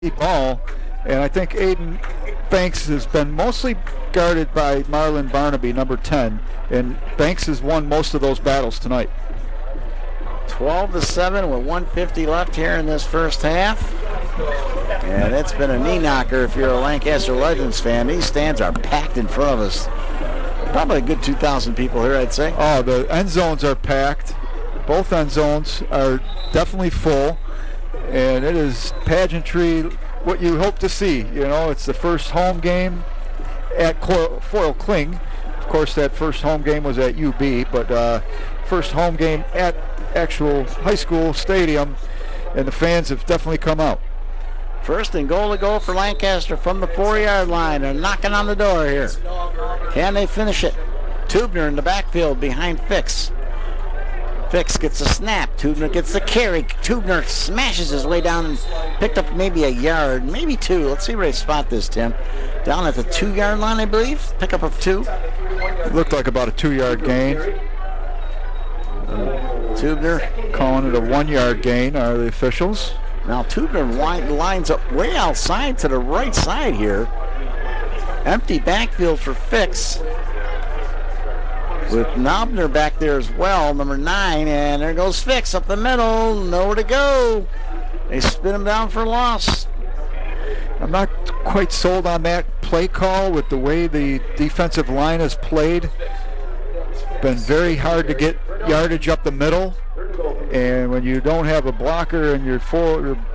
ball, and I think Aiden Banks has been mostly guarded by Marlon Barnaby, number 10, and Banks has won most of those battles tonight. 12-7 with 1:50 left here in this first half. And it's been a knee knocker if you're a Lancaster Legends fan. These stands are packed in front of us. Probably a good 2,000 people here, I'd say. Oh, the end zones are packed. Both end zones are definitely full, and it is pageantry, what you hope to see. You know, it's the first home game at Foyle Kling. Of course, that first home game was at UB, but first home game at actual high school stadium, and the fans have definitely come out. First and goal to go for Lancaster from the 4-yard line. They're knocking on the door here. Can they finish it? Tubner in the backfield behind Fix. Fix gets a snap. Tubner gets the carry. Tubner smashes his way down and picked up maybe a yard, maybe two. Let's see where they spot this, Tim. Down at the 2-yard line, I believe. Pickup of 2. It looked like about a 2-yard gain. Tubner calling it a 1-yard gain, are the officials. Now Tubner lines up way outside to the right side here. Empty backfield for Fix. With Knobner back there as well, number 9, and there goes Fix up the middle, nowhere to go. They spin him down for loss. I'm not quite sold on that play call with the way the defensive line has played. It's been very hard to get yardage up the middle, and when you don't have a blocker and your